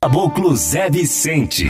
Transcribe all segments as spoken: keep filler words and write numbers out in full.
Caboclo Zé Vicente.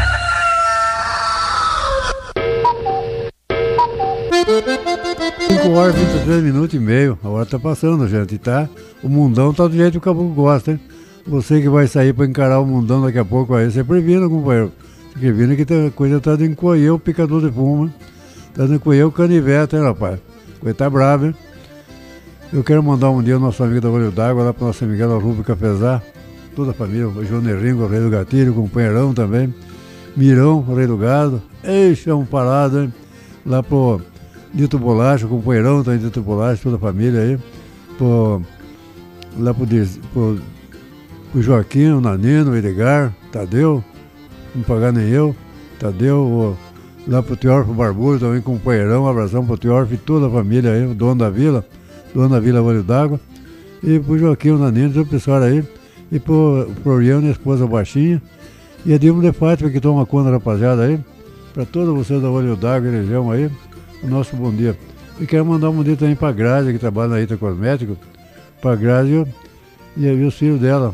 cinco horas e vinte e três minutos e meio. A hora tá passando, gente, tá? O mundão tá do jeito que o caboclo gosta, hein? Você que vai sair pra encarar o mundão daqui a pouco aí, você previna, companheiro. Você previna que a coisa tá de encolher o picador de fumo, hein? Tá de encolher o canivete, hein, rapaz? Coisa tá brava, hein? Eu quero mandar um dia o nosso amigo da Olho d'Água lá pro nosso Miguel Rubio Cafezá, toda a família, o João Neringo, o Rei do Gatilho, o companheirão também, Mirão, o Rei do Gado, Eixão Parado, hein? Lá pro Dito Bolacha, o companheirão também, Dito Bolacha, toda a família aí, pro, lá pro, pro, pro Joaquim, o Nanino, o Edgar, Tadeu, não pagar nem eu, Tadeu, o, lá pro Teórfo Barbudo também, companheirão, um abração pro Teórfo e toda a família aí, o dono da vila, dono da Vila Olho d'Água, e pro Joaquim, o Nanino, todo o pessoal aí, e pro Floriano e a esposa Baixinha, e a Dilma de Fátima que toma conta da rapaziada aí, pra todos vocês da Olho d'Água e região aí, o nosso bom dia. E quero mandar um bom dia também pra Grazi, que trabalha na Ita Cosméticos, pra Grazi e, e os filhos dela,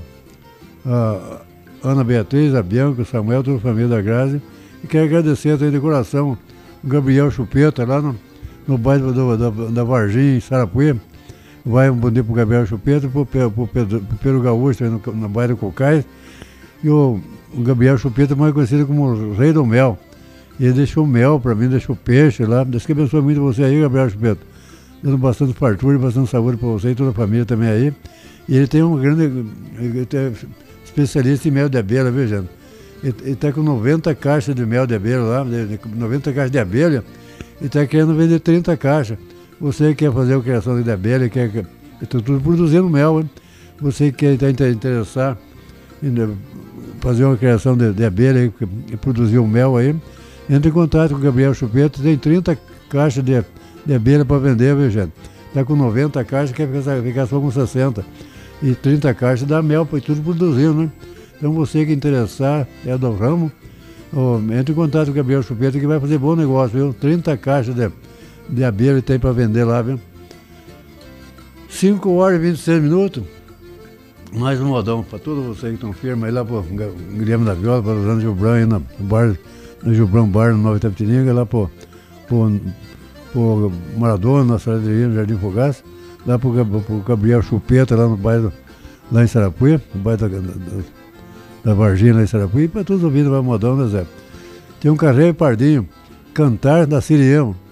a Ana Beatriz, a Bianca, o Samuel, toda a família da Grazi. E quero agradecer também de coração o Gabriel Chupeta, lá no, no bairro do, da, da Varginha, em Sarapuí. Vai um bom dia pro Gabriel Chupeta, pro, pro, pro, Pedro, pro Pedro Gaúcho, no, no bairro do Cocais. E o, o Gabriel Chupeta, mais conhecido como o Rei do Mel. E ele deixou mel para mim, deixou peixe lá. Deus que abençoe muito você aí, Gabriel Chupeta. Dando bastante fartura e bastante saúde para você e toda a família também aí. E ele tem um grande ele tem especialista em mel de abelha, viu, gente? Ele está com noventa caixas de mel de abelha lá, noventa caixas de abelha, e está querendo vender trinta caixas. Você que quer fazer a criação de abelha, quer, está tudo produzindo mel, hein? Você que está interessado em fazer uma criação de, de abelha e produzir o mel aí, entre em contato com o Gabriel Chupeta, tem trinta caixas de, de abelha para vender, viu, gente? Está com noventa caixas, quer ficar, ficar só com sessenta. E trinta caixas dá mel para tudo produzindo, né? Então você que interessar, é do ramo, oh, entre em contato com o Gabriel Chupeta que vai fazer bom negócio, viu? trinta caixas de, de abelha tem para vender lá, viu? cinco horas e vinte e seis minutos. Mais um modão para todos vocês que estão firmes aí lá pro Guilherme da Viola, para o Rosana Gilbrão aí no bar. No Gilbrão Bar, no Nova Itapetininga, lá pro, pro, pro Maradona, na Saladeria, no Jardim Fogaça, lá pro, pro Gabriel Chupeta, lá no bairro, lá em Sarapuí, no bairro da, da, da Varginha, lá em Sarapuí, e para todos ouvindo vai modão, né, Zé? Tem um Carreiro Pardinho, Cantar da Sirião.